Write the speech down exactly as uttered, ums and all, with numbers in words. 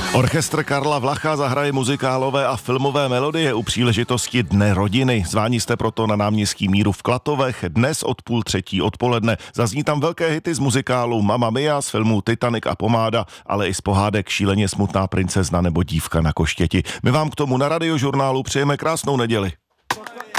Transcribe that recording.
Orchestr Karla Vlacha zahraje muzikálové a filmové melodie u příležitosti Dne rodiny. Zváni jste proto na náměstí Míru v Klatovech dnes od půl třetí odpoledne. Zazní tam velké hity z muzikálu Mamma Mia, z filmů Titanic a Pomáda, ale i z pohádek Šíleně smutná princezna nebo Dívka na koštěti. My vám k tomu na Radiožurnálu přejeme krásnou neděli.